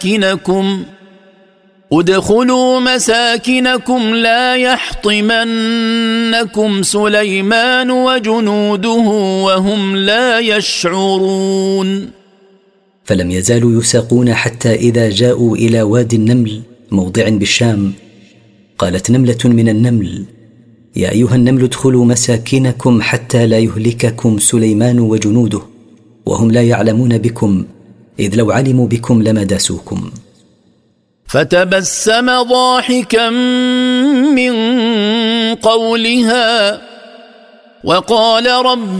مساكنكم ادخلوا مساكنكم لا يحطمنكم سليمان وجنوده وهم لا يشعرون. فلم يزالوا يساقون حتى إذا جاءوا إلى وادي النمل موضع بالشام، قالت نملة من النمل: يا أيها النمل ادخلوا مساكنكم حتى لا يهلككم سليمان وجنوده وهم لا يعلمون بكم، إذ لو علموا بكم لما داسوكم. فتبسم ضاحكا من قولها وقال رب